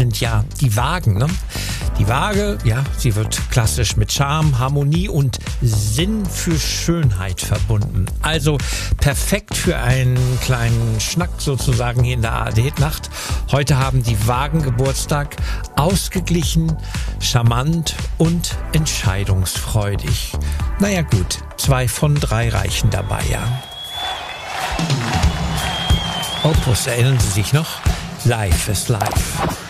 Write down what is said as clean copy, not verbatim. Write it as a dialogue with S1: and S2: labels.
S1: sind ja die Wagen, ne? Die Waage, ja, sie wird klassisch mit Charme, Harmonie und Sinn für Schönheit verbunden. Also perfekt für einen kleinen Schnack sozusagen hier in der ARD-Nacht. Heute haben die Wagen Geburtstag, ausgeglichen, charmant und entscheidungsfreudig. Naja gut, 2 von 3 reichen dabei, ja. Opus, erinnern Sie sich noch? Life is Life.